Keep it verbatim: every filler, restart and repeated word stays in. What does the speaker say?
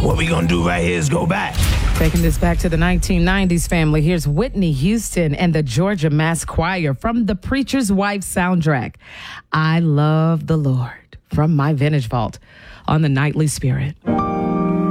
what we gonna do right here is go back. Taking this back to the nineteen nineties, family, here's Whitney Houston and the Georgia Mass Choir from the Preacher's Wife soundtrack. I Love the Lord from My Vintage Vault on the Nightly Spirit.